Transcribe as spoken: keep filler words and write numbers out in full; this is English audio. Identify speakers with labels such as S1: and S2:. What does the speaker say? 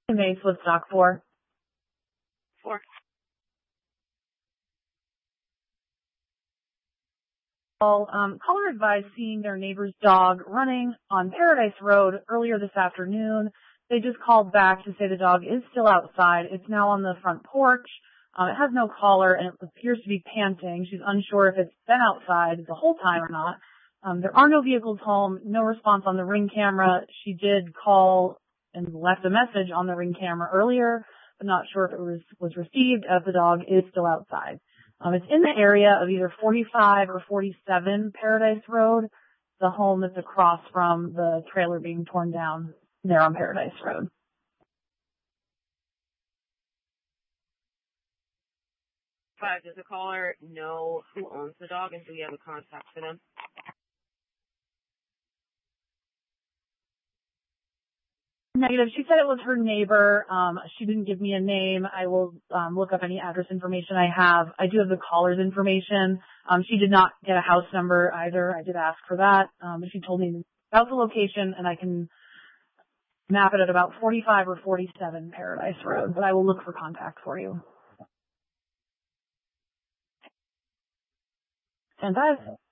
S1: Mace Woodstock four.
S2: Four.
S1: Um, caller advised seeing their neighbor's dog running on Paradise Road earlier this afternoon. They just called back to say the dog is still outside. It's now on the front porch. Um, it has no collar and it appears to be panting. She's unsure if it's been outside the whole time or not. Um, there are no vehicles home, no response on the Ring camera. She did call and left a message on the Ring camera earlier, but not sure if it was, was received as the dog is still outside. Um, it's in the area of either forty-five or forty-seven Paradise Road, the home that's across from the trailer being torn down there on Paradise Road.
S2: Five, does the caller know who owns the dog and do we have a contact for them?
S1: Negative. She said it was her neighbor. Um, she didn't give me a name. I will um, look up any address information I have. I do have the caller's information. Um, she did not get a house number either. I did ask for that. Um, but she told me about the location, and I can map it at about forty-five or forty-seven Paradise Road. But I will look for contact for you. And five.